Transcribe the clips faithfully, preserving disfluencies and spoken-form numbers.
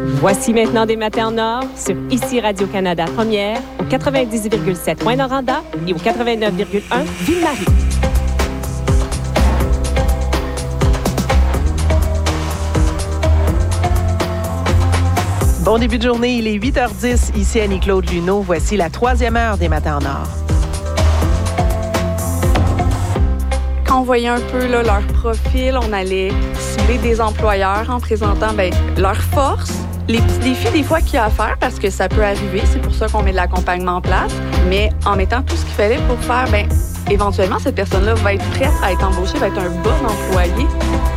Voici maintenant des matins en or sur Ici Radio-Canada Première, au quatre-vingt-dix virgule sept Rouyn-Noranda et au quatre-vingt-neuf virgule un Ville-Marie. Bon début de journée, il est huit heures dix, ici Annie-Claude Luneau. Voici la troisième heure des matins en or. Quand on voyait un peu là, leur profil, on allait cibler des employeurs en présentant ben, leurs forces, les petits défis des fois qu'il y a à faire parce que ça peut arriver, c'est pour ça qu'on met de l'accompagnement en place, mais en mettant tout ce qu'il fallait pour faire, ben, éventuellement, cette personne-là va être prête à être embauchée, va être un bon employé.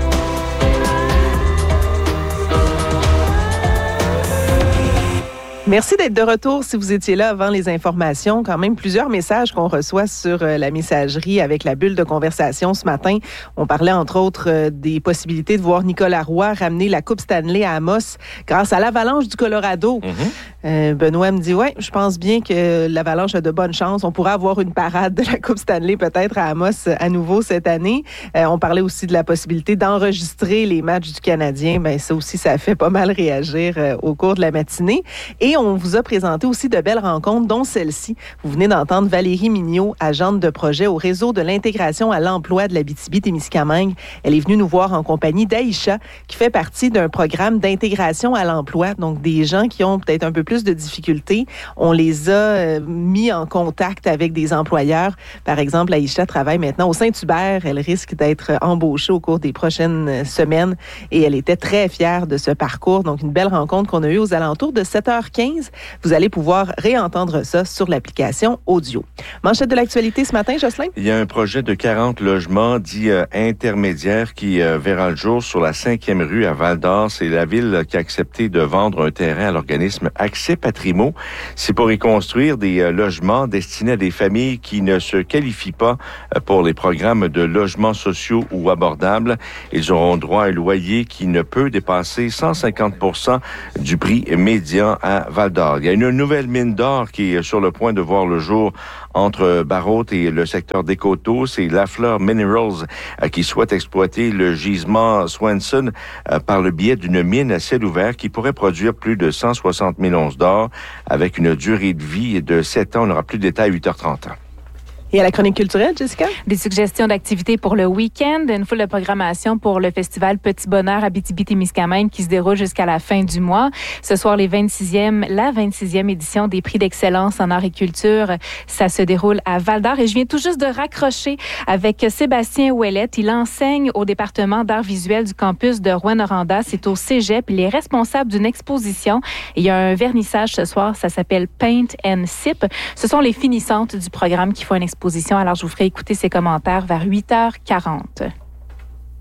Merci d'être de retour. Si vous étiez là avant les informations, quand même plusieurs messages qu'on reçoit sur la messagerie avec la bulle de conversation ce matin. On parlait entre autres des possibilités de voir Nicolas Roy ramener la Coupe Stanley à Amos grâce à l'Avalanche du Colorado. Mm-hmm. Euh, Benoît me dit, ouais, je pense bien que l'Avalanche a de bonnes chances. On pourra avoir une parade de la Coupe Stanley peut-être à Amos à nouveau cette année. Euh, on parlait aussi de la possibilité d'enregistrer les matchs du Canadien. Ben ça aussi, ça a fait pas mal réagir euh, au cours de la matinée. Et on vous a présenté aussi de belles rencontres, dont celle-ci. Vous venez d'entendre Valérie Mignot, agente de projet au réseau de l'intégration à l'emploi de l'Abitibi-Témiscamingue. Elle est venue nous voir en compagnie d'Aïcha, qui fait partie d'un programme d'intégration à l'emploi. Donc, des gens qui ont peut-être un peu plus de difficultés. On les a euh, mis en contact avec des employeurs. Par exemple, Aïcha travaille maintenant au Saint-Hubert. Elle risque d'être embauchée au cours des prochaines semaines et elle était très fière de ce parcours. Donc, une belle rencontre qu'on a eue aux alentours de sept heures quinze. Vous allez pouvoir réentendre ça sur l'application audio. Manchette de l'actualité ce matin, Jocelyn? Il y a un projet de quarante logements dits euh, intermédiaires qui euh, verra le jour sur la cinquième rue à Val-d'Or. C'est la ville qui a accepté de vendre un terrain à l'organisme Accès Patrimo. C'est pour y construire des euh, logements destinés à des familles qui ne se qualifient pas euh, pour les programmes de logements sociaux ou abordables. Ils auront droit à un loyer qui ne peut dépasser cent cinquante pour cent du prix médian à Val-d'Or. Il y a une nouvelle mine d'or qui est sur le point de voir le jour entre Barrault et le secteur des Coteaux. C'est Lafleur Minerals euh, qui souhaite exploiter le gisement Swenson euh, par le biais d'une mine à ciel ouvert qui pourrait produire plus de cent soixante mille onces d'or avec une durée de vie de sept ans. On aura plus de détails à huit heures trente. Et à la chronique culturelle, Jessica? Des suggestions d'activités pour le week-end, une foule de programmation pour le festival Petit Bonheur Abitibi-Témiscamingue qui se déroule jusqu'à la fin du mois. Ce soir, les vingt-sixième, la vingt-sixième édition des prix d'excellence en art et culture. Ça se déroule à Val-d'Or et je viens tout juste de raccrocher avec Sébastien Ouellette. Il enseigne au département d'art visuel du campus de Rouyn-Noranda. C'est au Cégep. Il est responsable d'une exposition. Il y a un vernissage ce soir. Ça s'appelle Paint and Sip. Ce sont les finissantes du programme qui font une exposition. Alors, je vous ferai écouter ses commentaires vers huit heures quarante.